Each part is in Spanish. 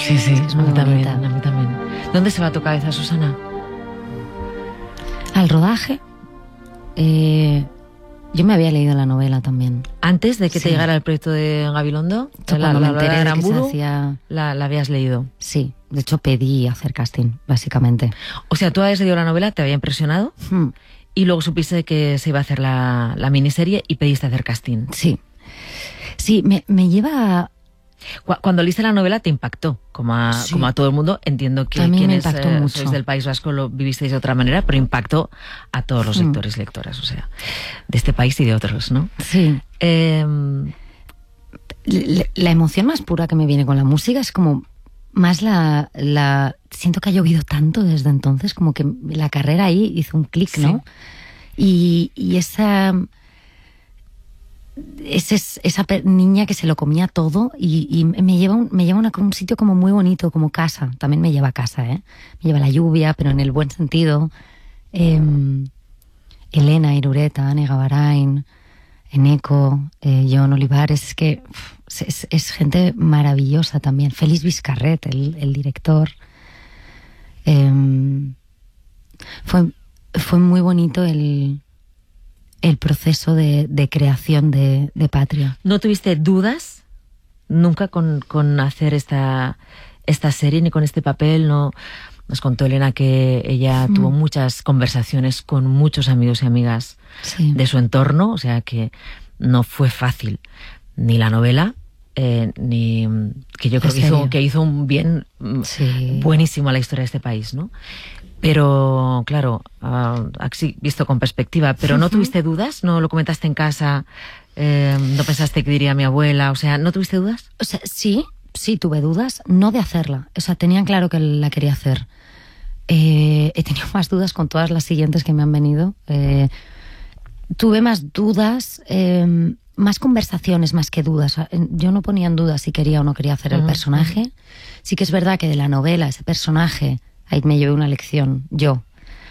Sí, es muy bonita. A mí también. ¿Dónde se va tu cabeza, Susana? Al rodaje. Yo me había leído la novela también. ¿Antes de que te llegara el proyecto de Gabilondo? Cuando me enteré de que se hacía... ¿La habías leído? Sí, de hecho pedí hacer casting, básicamente. O sea, tú habías leído la novela, te había impresionado, y luego supiste que se iba a hacer la miniserie y pediste hacer casting. Sí, me lleva... Cuando leíste la novela te impactó, como a todo el mundo. Entiendo que quienes sois del País Vasco lo vivisteis de otra manera, pero impactó a todos los lectores y lectoras, o sea, de este país y de otros, ¿no? Sí. La emoción más pura que me viene con la música es como más siento que ha llovido tanto desde entonces, como que la carrera ahí hizo un clic, ¿no? Y esa niña que se lo comía todo y me lleva a un sitio como muy bonito, como casa. También me lleva a casa, Me lleva la lluvia, pero en el buen sentido. Elena Irureta, Ane Gavarain, Eneco, Jon Olivares, es que es gente maravillosa también. Félix Vizcarret, el director. Fue muy bonito el proceso de creación de Patria. ¿No tuviste dudas nunca con hacer esta serie ni con este papel? No. Nos contó Elena que ella tuvo muchas conversaciones con muchos amigos y amigas de su entorno, o sea que no fue fácil ni la novela, ni que yo creo que hizo un bien buenísimo a la historia de este país, ¿no? Pero, claro, así visto con perspectiva, pero ¿no tuviste dudas? ¿No lo comentaste en casa? ¿No pensaste que diría mi abuela? O sea, ¿no tuviste dudas? O sea, sí tuve dudas, no de hacerla. O sea, tenían claro que la quería hacer. He tenido más dudas con todas las siguientes que me han venido. Tuve más dudas, más conversaciones más que dudas. Yo no ponía en duda si quería o no quería hacer el personaje. Sí que es verdad que de la novela, ese personaje... Ahí me llevé una lección, yo.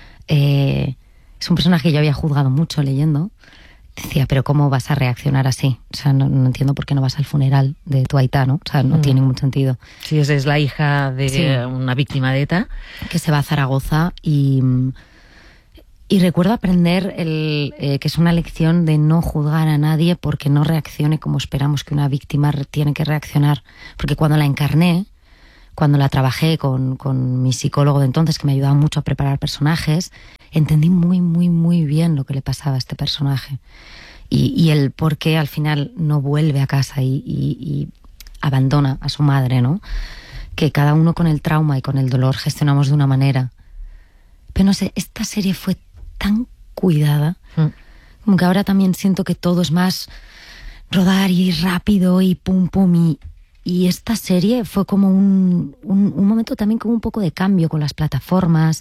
Es un personaje que yo había juzgado mucho leyendo. Decía, pero ¿cómo vas a reaccionar así? O sea, no entiendo por qué no vas al funeral de tu aitá, ¿no? O sea, no tiene ningún sentido. Sí, esa es la hija de una víctima de ETA. Que se va a Zaragoza y recuerdo aprender que es una lección de no juzgar a nadie porque no reaccione como esperamos que una víctima tiene que reaccionar. Porque cuando la encarné, cuando la trabajé con mi psicólogo de entonces, que me ayudaba mucho a preparar personajes, entendí muy, muy, muy bien lo que le pasaba a este personaje. Y el por qué al final no vuelve a casa y abandona a su madre, ¿no? Que cada uno con el trauma y con el dolor gestionamos de una manera. Pero no sé, esta serie fue tan cuidada, como que ahora también siento que todo es más rodar y rápido y pum, pum, y esta serie fue como un momento también como un poco de cambio con las plataformas,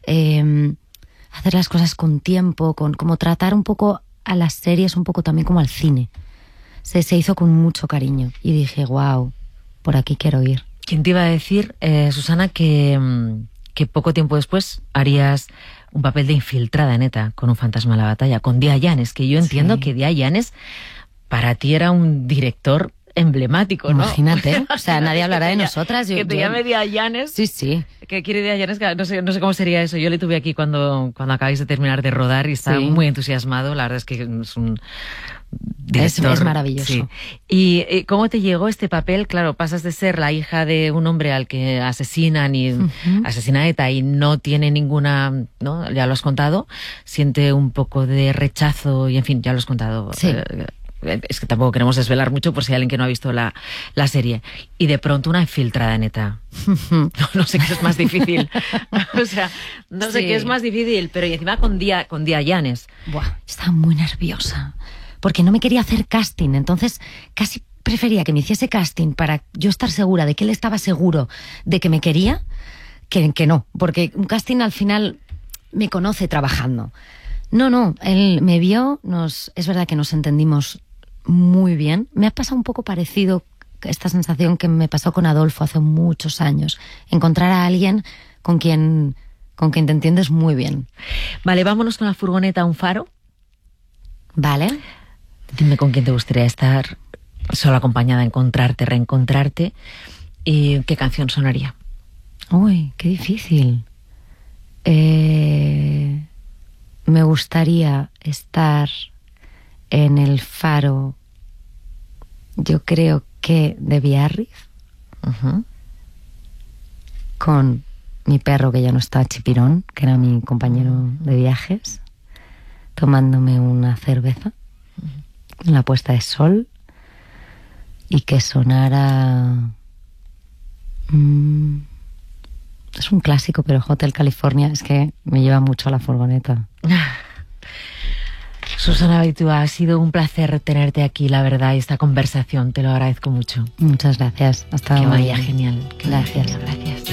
hacer las cosas con tiempo, como tratar un poco a las series un poco también como al cine. Se hizo con mucho cariño y dije, wow, por aquí quiero ir. ¿Quién te iba a decir, Susana, que poco tiempo después harías un papel de infiltrada en ETA con Un fantasma en la batalla, con Díaz Llanes, que yo entiendo que Díaz Llanes para ti era un director emblemático, ¿no? Imagínate, o sea, nadie hablará de nosotras. Que te llame Díaz Llanes. Sí. ¿Qué quiere Díaz Llanes? No sé cómo sería eso. Yo le tuve aquí cuando acabáis de terminar de rodar y estaba muy entusiasmado. La verdad es que es un director. Es maravilloso. Sí. ¿Y cómo te llegó este papel? Claro, pasas de ser la hija de un hombre al que asesinan y asesina ETA y no tiene ninguna, ¿no? Ya lo has contado. Siente un poco de rechazo y, en fin, ya lo has contado. Sí. Es que tampoco queremos desvelar mucho por si hay alguien que no ha visto la serie. Y de pronto una infiltrada en ETA. No sé qué es más difícil. O sea, no sé qué es más difícil, pero y encima con Díaz Llanes. Buah, estaba muy nerviosa. Porque no me quería hacer casting. Entonces, casi prefería que me hiciese casting para yo estar segura de que él estaba seguro de que me quería, que no. Porque un casting al final me conoce trabajando. No, él me vio, es verdad que nos entendimos muy bien. Me ha pasado un poco parecido esta sensación que me pasó con Adolfo hace muchos años. Encontrar a alguien con quien te entiendes muy bien. Vale, vámonos con la furgoneta a un faro. Vale. Dime con quién te gustaría estar, solo acompañada, encontrarte, reencontrarte. ¿Y qué canción sonaría? Uy, qué difícil. Me gustaría estar en el faro, yo creo que de Biarritz, con mi perro, que ya no está, Chipirón, que era mi compañero de viajes, tomándome una cerveza en la puesta de sol, y que sonara... es un clásico, pero Hotel California es que me lleva mucho a la furgoneta. Susana Abeitua, ha sido un placer tenerte aquí, la verdad, y esta conversación, te lo agradezco mucho. Muchas gracias. Hasta que luego. vaya genial. Gracias. Gracias.